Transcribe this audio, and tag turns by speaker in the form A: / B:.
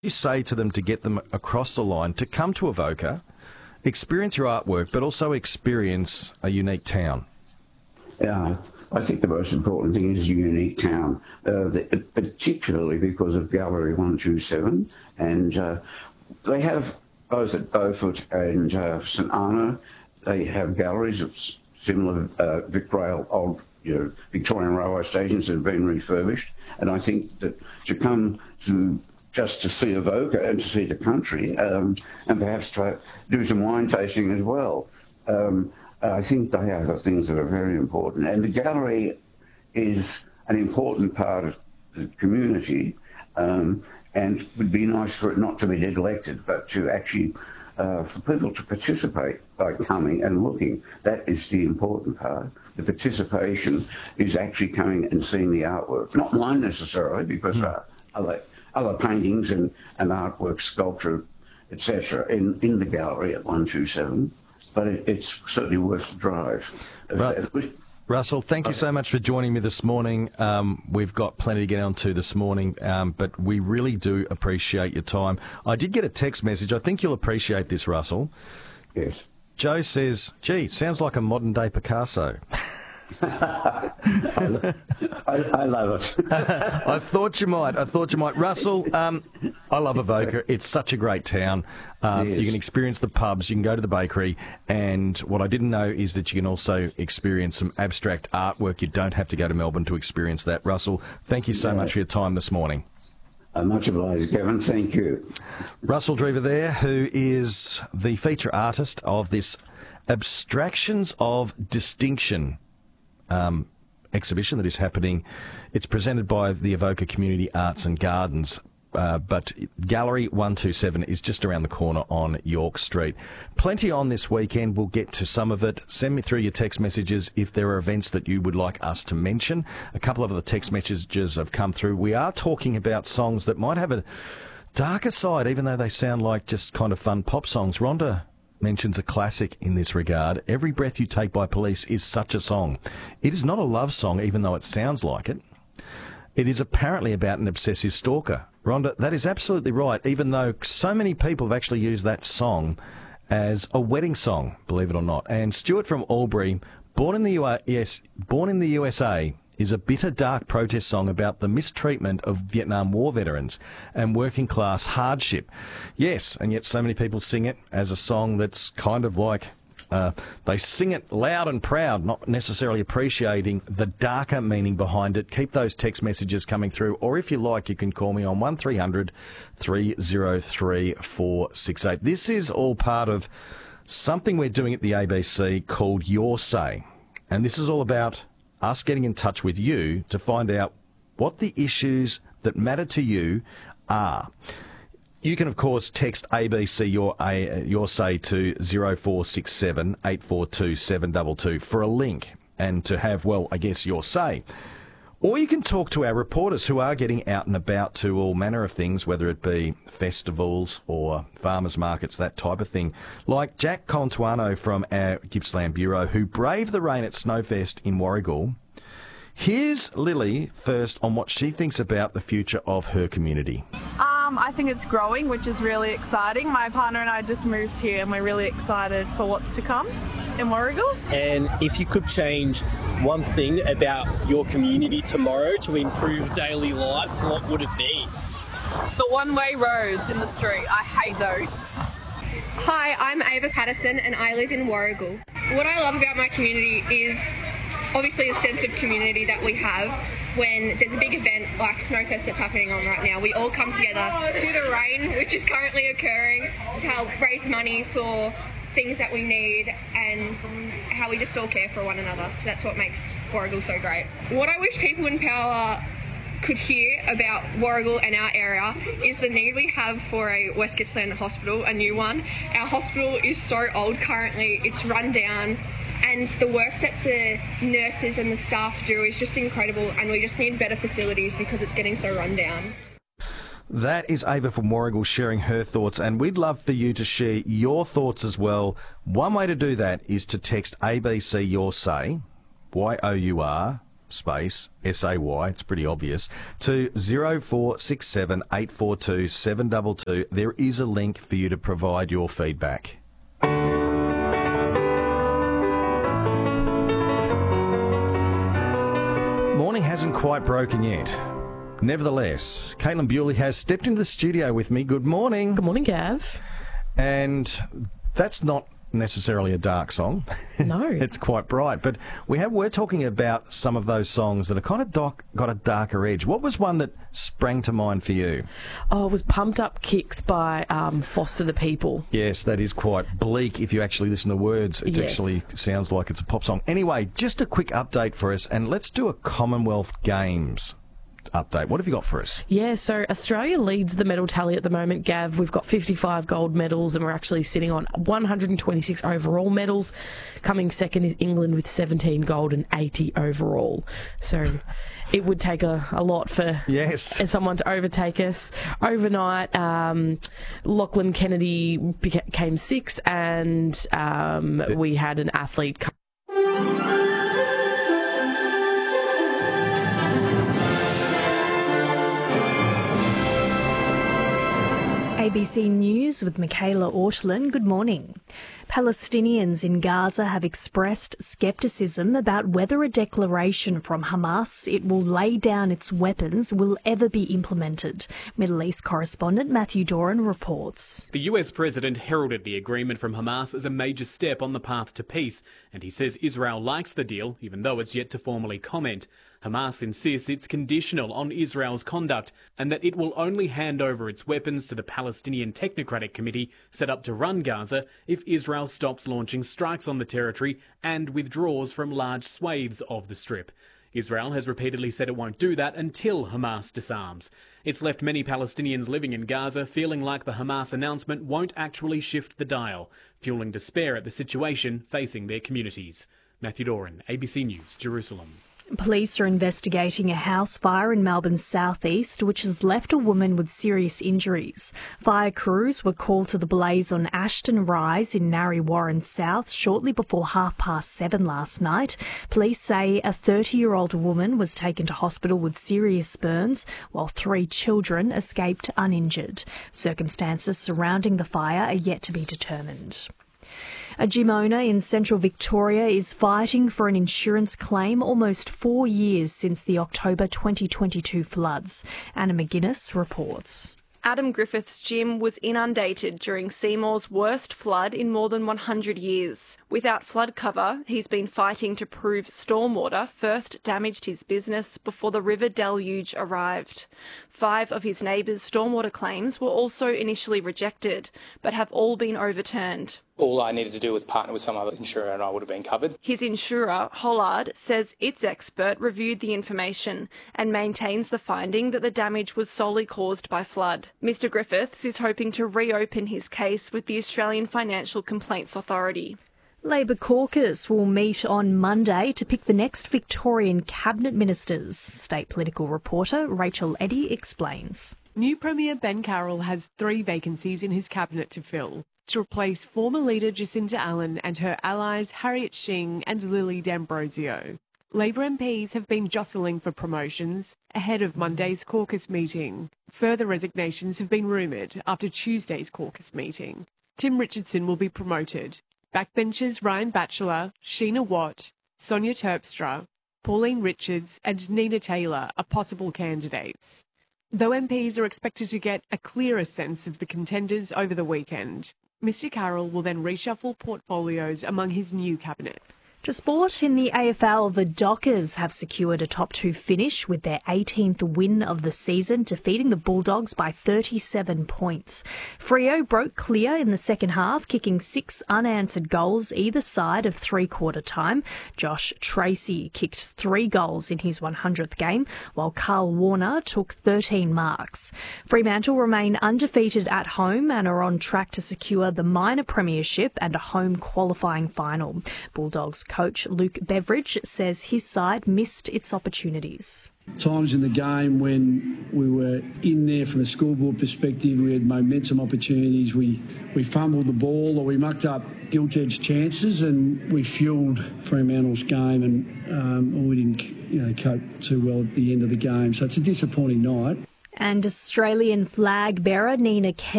A: You say to them to get them across the line to come to Avoca, experience your artwork, but also experience a unique town?
B: Yeah, I think the most important thing is a unique town, particularly because of Gallery 127. And they have, both at Beaufort and St Arnaud, they have galleries of similar old Victorian railway stations that have been refurbished. And I think that to come to just to see Avoca and to see the country, and perhaps try to do some wine tasting as well. I think they are the things that are very important. And the gallery is an important part of the community, and it would be nice for it not to be neglected, but to actually, for people to participate by coming and looking. That is the important part. The participation is actually coming and seeing the artwork. Not mine necessarily, because other paintings and artwork, sculpture, etc. in the gallery at 127, but it's certainly worth the drive.
A: Russell, thank you so much for joining me this morning. We've got plenty to get onto this morning, but we really do appreciate your time. I did get a text message. I think you'll appreciate this, Russell.
B: Yes.
A: Joe says, gee, sounds like a modern-day Picasso.
B: I love it.
A: I thought you might. Russell, I love Avoca. It's such a great town. You can experience the pubs, you can go to the bakery, and what I didn't know is that you can also experience some abstract artwork. You don't have to go to Melbourne to experience that. Russell, thank you so much for your time this morning.
B: Much obliged, Kevin. Thank you.
A: Russell Drever there, who is the feature artist of this Abstractions of Distinction exhibition that is happening. It's presented by the Avoca Community Arts and Gardens, but Gallery 127 is just around the corner on York Street. Plenty on this weekend. We'll get to some of it. Send me through your text messages if there are events that you would like us to mention. A couple of the text messages have come through. We are talking about songs that might have a darker side, even though they sound like just kind of fun pop songs. Rhonda mentions a classic in this regard. Every Breath You Take by Police is such a song. It is not a love song, even though it sounds like it. It is apparently about an obsessive stalker. Rhonda, that is absolutely right, even though so many people have actually used that song as a wedding song, believe it or not. And Stuart from Albury, born in the USA, is a bitter, dark protest song about the mistreatment of Vietnam War veterans and working class hardship. Yes, and yet so many people sing it as a song that's kind of like, they sing it loud and proud, not necessarily appreciating the darker meaning behind it. Keep those text messages coming through, or if you like, you can call me on 1300 303 468. This is all part of something we're doing at the ABC called Your Say, and this is all about us getting in touch with you to find out what the issues that matter to you are. You can, of course, text ABC your say to 0467 842 722 for a link and to have, well, I guess, your say. Or you can talk to our reporters who are getting out and about to all manner of things, whether it be festivals or farmers markets, that type of thing. Like Jack Contuano from our Gippsland Bureau, who braved the rain at Snowfest in Warragul. Here's Lily first on what she thinks about the future of her community.
C: I think it's growing, which is really exciting. My partner and I just moved here and we're really excited for what's to come in Warragul.
D: And if you could change one thing about your community tomorrow to improve daily life, what would it be?
C: The one-way roads in the street. I hate those.
E: Hi, I'm Ava Patterson and I live in Warragul. What I love about my community is obviously a sense of community that we have. When there's a big event like Snowfest that's happening on right now, we all come together through the rain, which is currently occurring, to help raise money for things that we need and how we just all care for one another. So that's what makes Warragul so great. What I wish people in power could hear about Warragul and our area is the need we have for a West Gippsland hospital, a new one. Our hospital is so old currently, it's run down, and the work that the nurses and the staff do is just incredible, and we just need better facilities because it's getting so run down.
A: That is Ava from Warragul sharing her thoughts, and we'd love for you to share your thoughts as well. One way to do that is to text ABC Your Say, YOUR, space, S-A-Y, it's pretty obvious, to 0467 842 722. There is a link for you to provide your feedback. Morning hasn't quite broken yet. Nevertheless, Caitlin Bewley has stepped into the studio with me. Good morning.
F: Good morning, Gav.
A: And that's not necessarily a dark song.
F: No.
A: It's quite bright. But we're talking about some of those songs that are kind of got a darker edge. What was one that sprang to mind for you?
F: Oh, it was Pumped Up Kicks by Foster the People.
A: Yes, that is quite bleak if you actually listen to words. It actually sounds like it's a pop song. Anyway, just a quick update for us, and let's do a Commonwealth Games update. What have you got for us?
F: Yeah, so Australia leads the medal tally at the moment, Gav. We've got 55 gold medals and we're actually sitting on 126 overall medals. Coming second is England with 17 gold and 80 overall. So it would take a lot for someone to overtake us. Overnight, Lachlan Kennedy became sixth and we had an athlete
G: ABC News with Michaela Ortlin. Good morning. Palestinians in Gaza have expressed scepticism about whether a declaration from Hamas it will lay down its weapons will ever be implemented. Middle East correspondent Matthew Doran reports.
H: The US president heralded the agreement from Hamas as a major step on the path to peace, and he says Israel likes the deal, even though it's yet to formally comment. Hamas insists it's conditional on Israel's conduct and that it will only hand over its weapons to the Palestinian Technocratic Committee set up to run Gaza if Israel stops launching strikes on the territory and withdraws from large swathes of the Strip. Israel has repeatedly said it won't do that until Hamas disarms. It's left many Palestinians living in Gaza feeling like the Hamas announcement won't actually shift the dial, fueling despair at the situation facing their communities. Matthew Doran, ABC News, Jerusalem.
G: Police are investigating a house fire in Melbourne's southeast, which has left a woman with serious injuries. Fire crews were called to the blaze on Ashton Rise in Narre Warren South shortly before 7:30 last night. Police say a 30-year-old woman was taken to hospital with serious burns, while 3 children escaped uninjured. Circumstances surrounding the fire are yet to be determined. A gym owner in central Victoria is fighting for an insurance claim almost 4 years since the October 2022 floods. Anna McGuinness reports.
I: Adam Griffith's gym was inundated during Seymour's worst flood in more than 100 years. Without flood cover, he's been fighting to prove stormwater first damaged his business before the river deluge arrived. 5 of his neighbours' stormwater claims were also initially rejected, but have all been overturned.
J: All I needed to do was partner with some other insurer and I would have been covered.
I: His insurer, Hollard, says its expert reviewed the information and maintains the finding that the damage was solely caused by flood. Mr Griffiths is hoping to reopen his case with the Australian Financial Complaints Authority.
G: Labor caucus will meet on Monday to pick the next Victorian cabinet ministers. State political reporter Rachel Eddy explains.
K: New Premier Ben Carroll has 3 vacancies in his cabinet to fill, to replace former leader Jacinta Allen and her allies Harriet Shing and Lily D'Ambrosio. Labor MPs have been jostling for promotions ahead of Monday's caucus meeting. Further resignations have been rumoured after Tuesday's caucus meeting. Tim Richardson will be promoted. Backbenchers Ryan Batchelor, Sheena Watt, Sonia Terpstra, Pauline Richards and Nina Taylor are possible candidates. Though MPs are expected to get a clearer sense of the contenders over the weekend, Mr Carroll will then reshuffle portfolios among his new cabinet.
G: To sport, in the AFL, the Dockers have secured a top 2 finish with their 18th win of the season, defeating the Bulldogs by 37 points. Freo broke clear in the second half, kicking 6 unanswered goals either side of three-quarter time. Josh Tracy kicked 3 goals in his 100th game, while Carl Warner took 13 marks. Fremantle remain undefeated at home and are on track to secure the minor premiership and a home qualifying final. Bulldogs coach Luke Beveridge says his side missed its opportunities.
L: Times in the game when we were in there from a scoreboard perspective, we had momentum opportunities, we fumbled the ball or we mucked up gilt-edged chances, and we fueled Fremantle's game, and we didn't cope too well at the end of the game. So it's a disappointing night.
G: And Australian flag bearer Nina Kevin